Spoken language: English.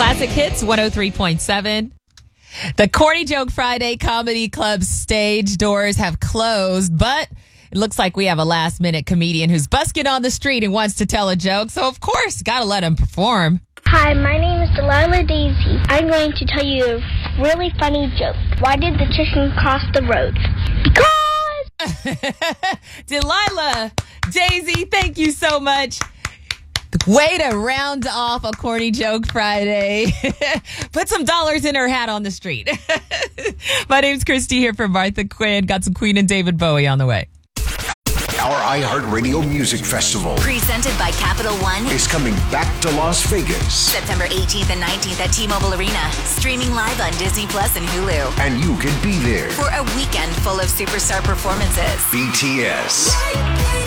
Classic Hits 103.7. The Corny Joke Friday Comedy Club stage doors have closed, but it looks like we have a last-minute comedian who's busking on the street and wants to tell a joke. So, of course, gotta let him perform. Hi, my name is Delilah Daisy. I'm going to tell you a really funny joke. Why did the chicken cross the road? Because... Delilah Daisy, thank you so much. Way to round off a Corny Joke Friday. Put some dollars in her hat on the street. My name's Christy here from Martha Quinn. Got some Queen and David Bowie on the way. Our iHeartRadio Music Festival presented by Capital One is coming back to Las Vegas. September 18th and 19th at T-Mobile Arena. Streaming live on Disney Plus and Hulu. And you can be there for a weekend full of superstar performances. BTS.